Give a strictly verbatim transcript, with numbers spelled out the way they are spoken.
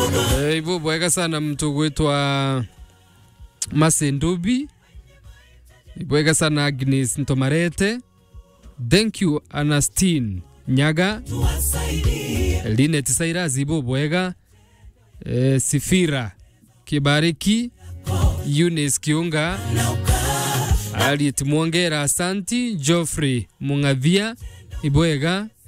Hivyo bwega sana mtu gwitwa Masendubi. Bwega sana Agnes Ntomarete. Thank you Anastine Nyaga. Linet Sairazi bo bwega. E, Sifira Kibariki. Eunice Kiunga. Aliet Mwongera Asanti. Geoffrey Mungavia. Ibwega.